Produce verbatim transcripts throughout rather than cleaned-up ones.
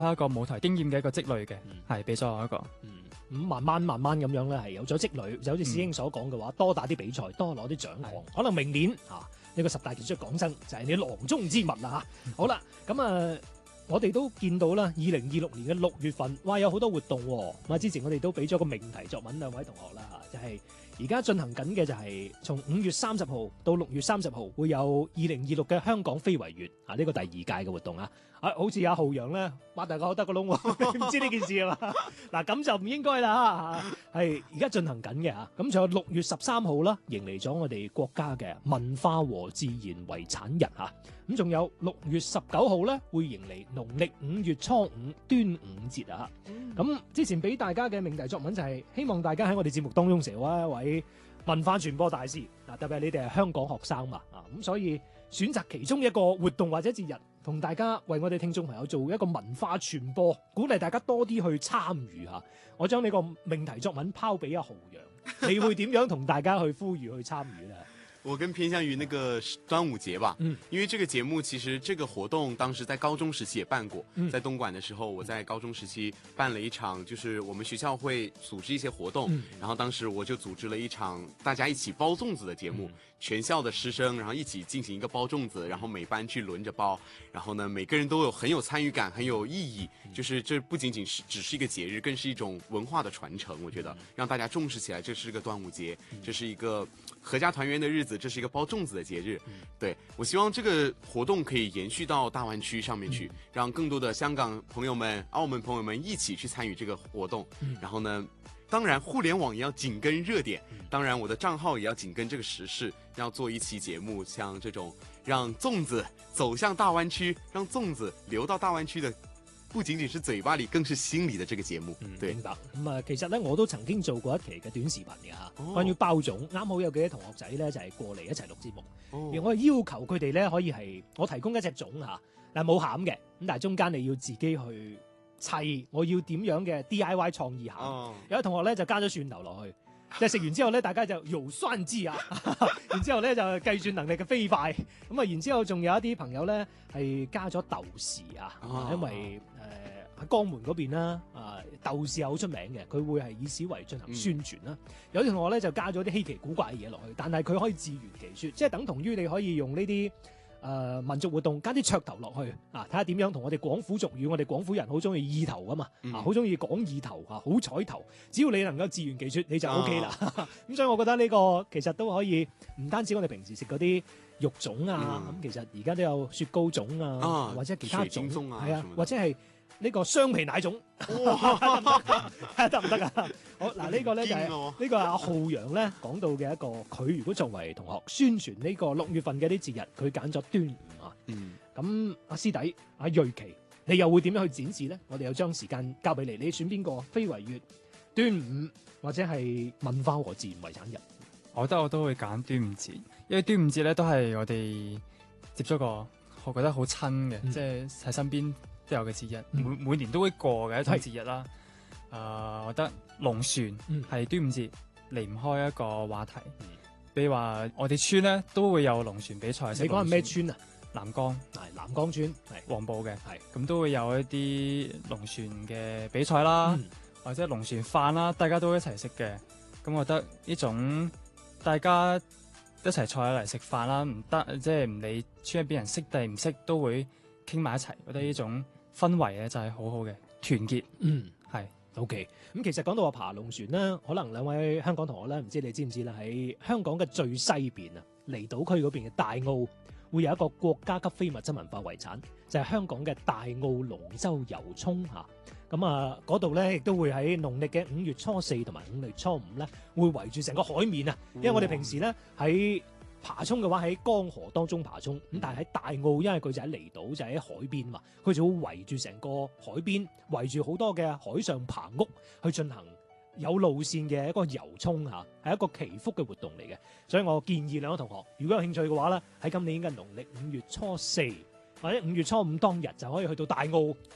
一個舞台經驗嘅一個積累嘅，係俾咗我一個。 嗯，咁慢慢慢慢咁樣咧，係有咗積累，就好似師兄所講嘅話，多打啲比賽，多攞啲獎項，可能明年啊呢個十大傑出港生就係你囊中之物啦嚇。好啦，咁啊。我哋都見到啦，二零二六年嘅六月份，哇有好多活動喎。咁啊，之前我哋都俾咗個命題作文兩位同學啦嚇，就係而家進行緊嘅就係從五月三十號到六月三十號會有二零二六嘅香港非遺月啊，呢個第二屆嘅活動啊。啊，好似阿浩洋咧擘大個口得個窿喎，唔知呢件事係嘛？嗱咁就唔應該啦嚇，係而家進行緊嘅嚇。咁仲有六月十三號啦，迎嚟咗我哋國家嘅文化和自然遺產日嚇。咁仲有六月十九號咧，會迎嚟農曆五月初五端午節啊！咁、嗯、之前俾大家嘅命題作文就係希望大家喺我哋節目當中成為一位文化傳播大師嗱，特別係你哋係香港學生嘛啊，咁所以選擇其中一個活動或者節日，同大家為我哋聽眾朋友做一個文化傳播，鼓勵大家多啲去參與嚇。我將呢個命題作文拋俾阿豪洋，你會點樣同大家去呼籲去參與咧？ 我更偏向於那個端午節吧，嗯，因為這個節目其實這個活動當時在高中時期也辦過，嗯、在東莞的時候，我在高中時期辦了一場，就是我們學校會組織一些活動，嗯、然後當時我就組織了一場大家一起包粽子的節目，嗯、全校的師生然後一起進行一個包粽子，然後每班去輪着包，然後呢每個人都有很有參與感，很有意義，就是這不僅僅是只是一個節日，更是一種文化的傳承，我覺得讓大家重視起來，這是個端午節，這是一個合家團圓的日子。這是一個包粽子的節日，對，我希望這個活動可以延續到大灣區上面去，讓更多的香港朋友們、澳門朋友們一起去參與這個活動。然後呢，當然互聯網也要緊跟熱點，當然我的賬號也要緊跟這個時事，要做一期節目，像這種讓粽子走向大灣區，讓粽子流到大灣區的。不僅僅是嘴巴裏，更是心裏的這個節目。嗯、對， 明白。咁、嗯、啊，其實咧，我都曾經做過一期嘅短視頻嘅嚇，哦、關於包粽。啱好有幾多同學仔咧，就係、是、過嚟一齊錄節目。哦、而我係要求佢哋咧，可以係我提供一隻粽嚇，但係冇餡嘅。咁但係中間你要自己去砌，我要點樣嘅 D I Y 創意餡。哦、有啲同學咧就加咗蒜頭落去。即係食完之後咧，大家就油酸枝啊，然之後咧就計算能力嘅飛快，咁啊，然之後仲有一啲朋友咧係加咗豆豉啊，啊因為誒喺江門嗰邊啦，啊豆豉係好出名嘅，佢會係以此為進行宣傳啦。嗯、有啲同學咧就加咗啲稀奇古怪嘅嘢落去，但係佢可以自圓其說，即係等同於你可以用呢啲。誒、呃、民族活動加啲噱頭落去啊，睇下點樣同我哋廣府俗語，我哋廣府人好中意意頭噶嘛，嗯、啊好中意講意頭啊，好彩頭，只要你能夠自圓其說，你就 O K 啦。咁、啊、所以我覺得呢個其實都可以，唔單止我哋平時食嗰啲肉粽啊，咁、嗯、其實而家都有雪糕粽啊，啊或者其他粽，係啊，或者係。呢個雙皮奶粽得唔得啊？好嗱，呢個咧就係呢個阿浩洋咧講到嘅一個，佢如果作為同學宣傳呢個六月份嘅啲節日，佢揀咗端午啊。嗯，咁阿師弟阿瑞奇，你又會點樣去展示咧？我哋又將時間交俾你，你選邊個？非遺月、端午或者係文化和自然遺產日？ 我覺得我都會揀端午節，因為端午節咧都係我哋接觸過，我覺得好親嘅，嗯、即係喺身邊。都有嘅節日，每每年都會過嘅一種節日啦。誒是、呃，我覺得龍船係端午節離唔開一個話題。嗯、比如話我哋村咧都會有龍船比賽。 你講係咩村啊？ 南江， 係南江村，係黃埔嘅， 係咁是都會有一啲龍船嘅比賽啦，嗯、或者龍船飯啦，大家都一齊食嘅。咁我覺得呢種大家一齊坐起嚟食飯啦，唔得即係唔理村入邊人識定唔識都會傾埋一齊，覺得呢種氛圍咧就係好好嘅團結，嗯係 OK。咁其實講到話爬龍船啦，可能兩位香港同學咧，唔知你知唔知啦？喺香港嘅最西邊啊，離島區嗰邊嘅大澳，會有一個國家級非物質文化遺產，就係、是、香港嘅大澳龍舟遊涌嚇。咁啊，嗰度咧亦都會喺農曆嘅五月初四同埋五月初五咧，會圍住成個海面啊。因為我哋平時咧喺爬涌嘅話喺江河當中爬涌，咁但係喺大澳，因為佢就喺離島，就喺海邊嘛，佢就會圍住成個海邊，圍住好多嘅海上棚屋去進行有路線嘅一個遊涌嚇，係一個祈福嘅活動嚟嘅。所以我建議兩位同學，如果有興趣嘅話咧，喺今年嘅農曆五月初四或者五月初五當日就可以去到大澳嚇。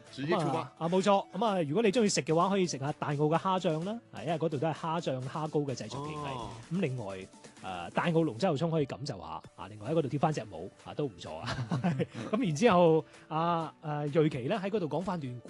直接出發啊！冇錯，咁啊，如果你中意食嘅話，可以食下大澳嘅蝦醬啦，係因為嗰度都係蝦醬蝦膏嘅製作基地。咁、哦、另外誒、呃，大澳龍舟涌可以感受下啊，另外喺嗰度跳翻隻舞啊，都唔錯啊。咁然之後啊誒，瑞奇咧喺嗰度講翻段古